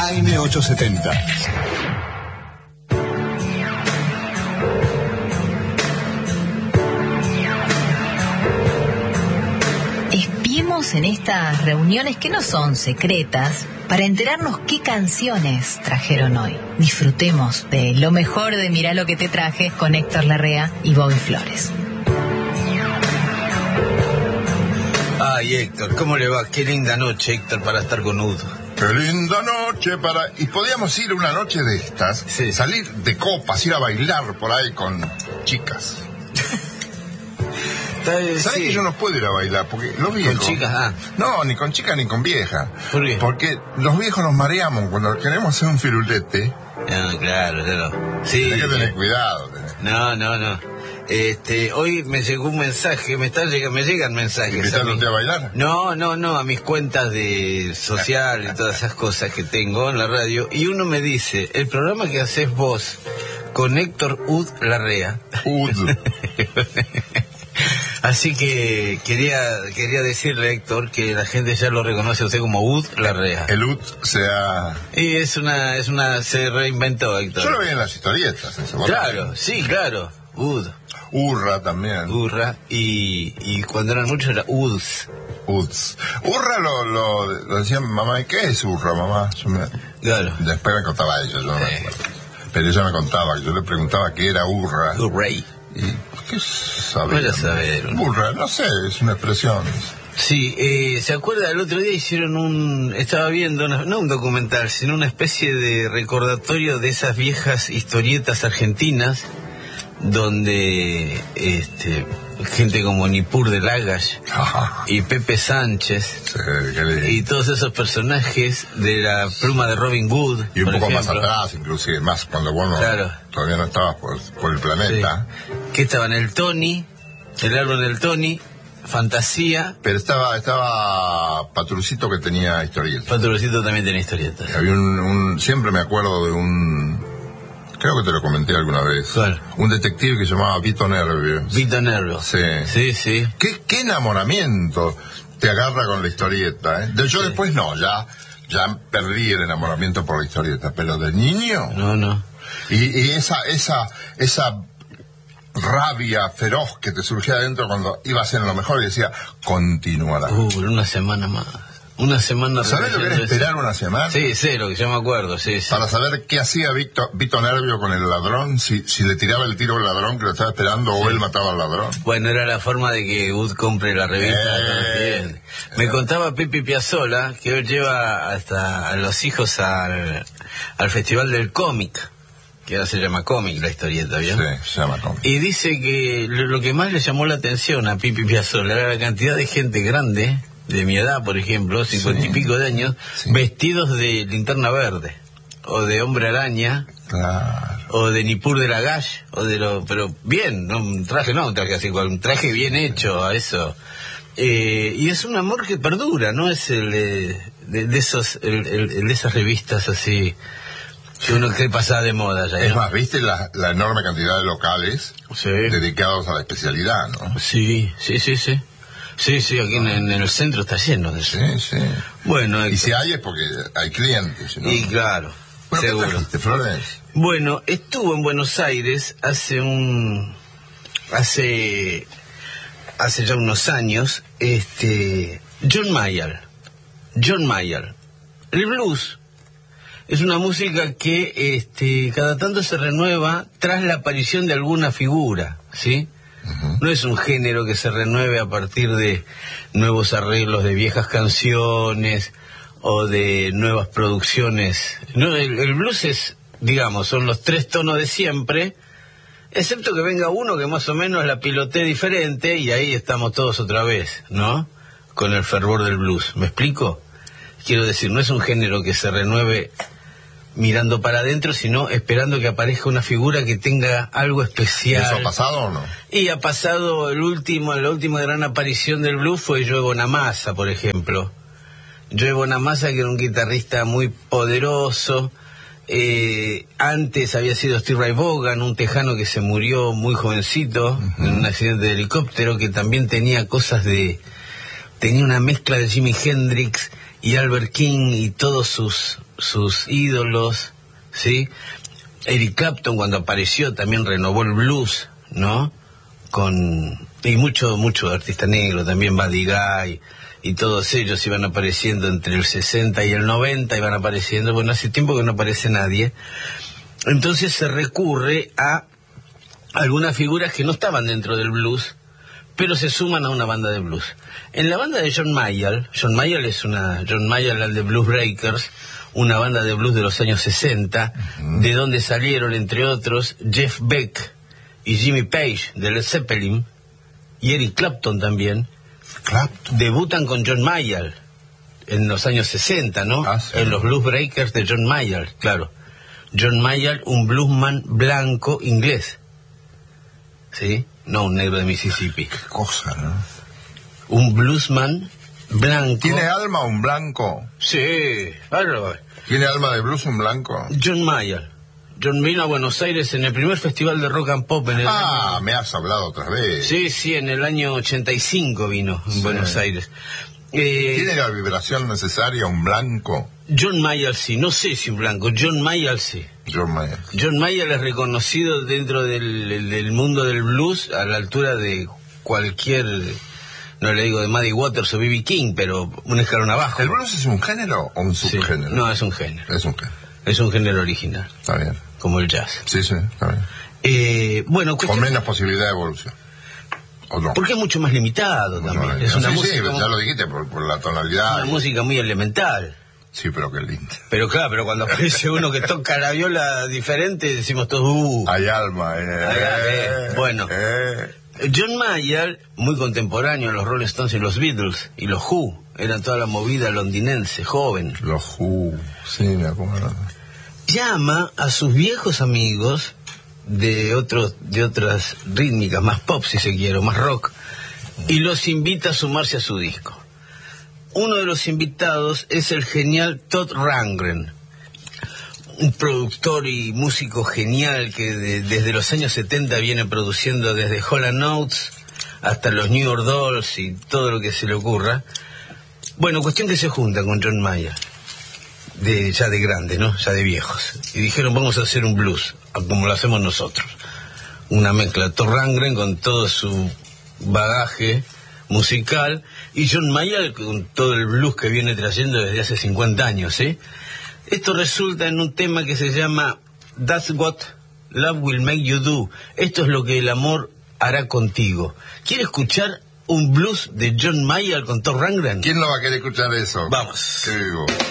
AM870. Espiemos en estas reuniones que no son secretas para enterarnos qué canciones trajeron hoy. Disfrutemos de lo mejor de Mirá lo que te traje con Héctor Larrea y Bobby Flores. Ay, Héctor, ¿cómo le va? Qué linda noche, Héctor, para estar con Udo. Qué linda noche para... Y podíamos ir una noche de estas, sí, salir de copas, ir a bailar por ahí con chicas. ¿Sabes que yo no puedo ir a bailar? Porque los viejos... ¿Con chicas? No, ni con chicas ni con viejas. ¿Por qué? Porque los viejos nos mareamos cuando queremos hacer un firulete. No, claro. Sí. Hay que tener cuidado. No. Hoy me llegó un mensaje, me llegan mensajes. ¿Invitándote a bailar? No, a mis cuentas de social y todas esas cosas que tengo en la radio. Y uno me dice, el programa que haces vos con Héctor Ud Larrea. Así que quería decirle, Héctor, que la gente ya lo reconoce a usted como Ud Larrea. El Ud Y se reinventó, Héctor. Yo lo vi en las historietas. Claro, sí, claro. Ud. Urra también. Urra, y cuando eran muchos era Uds. Urra lo decía mamá. ¿Y qué es Urra, mamá? Claro. Después me contaba ella, yo no me acuerdo. Pero ella me contaba, yo le preguntaba qué era Urra. Urrey. ¿Y qué sabía? Voy a saber. Urra, no sé, es una expresión. Sí, ¿se acuerda? El otro día hicieron estaba viendo, no un documental, sino una especie de recordatorio de esas viejas historietas argentinas, donde gente como Nippur de Lagash y Pepe Sánchez y todos esos personajes de la pluma de Robin Hood y un poco ejemplo. Más atrás, inclusive más cuando vos todavía no estabas por el planeta, sí. Que estaban el árbol del Tony, Fantasía, pero estaba Patrucito, que tenía historietas. Patrucito también tenía historietas. Había siempre me acuerdo de creo que te lo comenté alguna vez. ¿Cuál? Un detective que se llamaba Vito Nervio. Vito Nervio. Sí. ¿Qué enamoramiento te agarra con la historieta, ¿eh? Yo después no, ya perdí el enamoramiento por la historieta, pero de niño... No. Y esa rabia feroz que te surgía adentro cuando ibas en lo mejor y decía, continuará. Una semana más. Una semana. ¿Sabés lo que era esperar una semana? Sí, lo que yo me acuerdo, sí. Para saber qué hacía Vito Nervio con el ladrón, si le tiraba el tiro al ladrón que lo estaba esperando, o él mataba al ladrón. Bueno, era la forma de que Ud compre la revista. Me contaba Pipi Piazzolla que él lleva hasta a los hijos al Festival del Cómic, que ahora se llama Cómic la historieta, ¿bien? Sí, se llama Cómic. Y dice que lo que más le llamó la atención a Pipi Piazzolla era la cantidad de gente grande, de mi edad, por ejemplo, 50 y pico de años, vestidos de Linterna Verde, o de Hombre Araña, claro, o de Nippur de Lagash, pero bien, no un traje así, un traje bien hecho a eso. Y es un amor que perdura, no es el de esas revistas así que uno cree pasada de moda ya. Es más, ¿viste la enorme cantidad de locales dedicados a la especialidad, no? Sí, aquí en el centro está lleno de eso. Sí. Bueno, y si hay es porque hay clientes, ¿no? Y claro, bueno, seguro. ¿qué trajiste, Flores? Bueno, estuvo en Buenos Aires hace ya unos años, John Mayall. El blues es una música que cada tanto se renueva tras la aparición de alguna figura, ¿sí? No es un género que se renueve a partir de nuevos arreglos de viejas canciones o de nuevas producciones. No, el blues es, digamos, son los 3 tonos de siempre, excepto que venga uno que más o menos la pilotee diferente y ahí estamos todos otra vez, ¿no? Con el fervor del blues. ¿Me explico? Quiero decir, no es un género que se renueve mirando para adentro, sino esperando que aparezca una figura que tenga algo especial. ¿Eso ha pasado o no? Y ha pasado la última gran aparición del blues fue Joe Bonamassa, por ejemplo. Joe Bonamassa, que era un guitarrista muy poderoso. Antes había sido Steve Ray Vaughan, un tejano que se murió muy jovencito en un accidente de helicóptero, que también tenía tenía una mezcla de Jimi Hendrix y Albert King y todos sus sus ídolos, ¿sí? Eric Clapton, cuando apareció, también renovó el blues, ¿no? Y mucho artista negro, también Buddy Guy, y todos ellos iban apareciendo entre el 60 y el 90, iban apareciendo, bueno, hace tiempo que no aparece nadie. Entonces se recurre a algunas figuras que no estaban dentro del blues, pero se suman a una banda de blues. En la banda de John Mayall es John Mayall and the Blues Breakers, una banda de blues de los años 60, de donde salieron, entre otros, Jeff Beck y Jimmy Page de Led Zeppelin, y Eric Clapton también. Debutan con John Mayall en los años 60, ¿no? Sí. En los Blues Breakers de John Mayall, claro. John Mayall, un bluesman blanco inglés, ¿sí? No un negro de Mississippi. Qué cosa, ¿no? Un bluesman blanco. ¿Tiene alma un blanco? Sí, claro. ¿Tiene alma de blues un blanco? John Mayall. John vino a Buenos Aires en el primer festival de rock and pop en el año... Me has hablado otra vez. Sí, en el año 85 vino en Buenos Aires. ¿Tiene la vibración necesaria un blanco? John Mayall sí, no sé si un blanco, John Mayall sí. John Mayall es reconocido dentro del mundo del blues a la altura de cualquier, no le digo de Muddy Waters o B.B. King, pero un escalón abajo. ¿El blues es un género o un subgénero? Sí. No, es un género. Es un género. Es un género original. Está bien. Como el jazz. Sí, está bien. Bueno, con menos posibilidad de evolución. ¿O no? Porque es mucho más limitado también. Es una música. Sí, ya lo dijiste, por la tonalidad. Es una música muy elemental. Sí, pero qué lindo. Pero claro, pero cuando aparece uno que toca la viola diferente, decimos todos, hay alma, Bueno, John Mayall, muy contemporáneo a los Rolling Stones y los Beatles, y los Who, eran toda la movida londinense, joven. Los Who, sí, me acuerdo. Llama a sus viejos amigos de otras rítmicas, más pop si se quiere, más rock, y los invita a sumarse a su disco. Uno de los invitados es el genial Todd Rundgren, un productor y músico genial que desde los años 70 viene produciendo desde Hall & Oates hasta los New York Dolls y todo lo que se le ocurra. Bueno, cuestión que se junta con John Mayall, ya de grande, ¿no? Ya de viejos. Y dijeron, vamos a hacer un blues, como lo hacemos nosotros. Una mezcla, Todd Rundgren con todo su bagaje musical, y John Mayall con todo el blues que viene trayendo desde hace 50 años, ¿sí? Esto resulta en un tema que se llama That's What Love Will Make You Do. Esto es lo que el amor hará contigo. ¿Quiere escuchar un blues de John Mayall con Todd Rundgren? ¿Quién no va a querer escuchar eso? Vamos. ¿Qué digo?